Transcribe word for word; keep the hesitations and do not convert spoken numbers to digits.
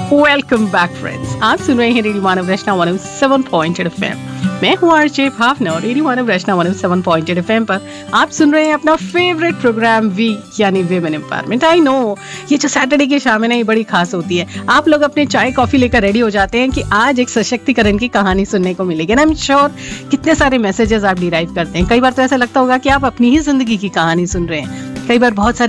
Welcome back friends, आप सुन रहे हैं रेडियो मानव रचना one O seven point eight FM. मैं हूँ आरजे भावना और रेडियो मानव रचना one O seven point eight FM पर आप सुन रहे हैं अपना फेवरेट प्रोग्राम वी यानी विमेन एम्पावरमेंट। आई नो ये जो सैटरडे की शाम है ना, ये बड़ी खास होती है। आप लोग अपने चाय कॉफी लेकर रेडी हो जाते हैं कि आज एक सशक्तिकरण की कहानी सुनने को मिलेगी। आई एम श्योर कितने सारे मैसेजेस आप डिराइव करते हैं। कई बार तो ऐसा लगता होगा कि आप अपनी ही जिंदगी की कहानी सुन रहे हैं। कई बार बहुत सारे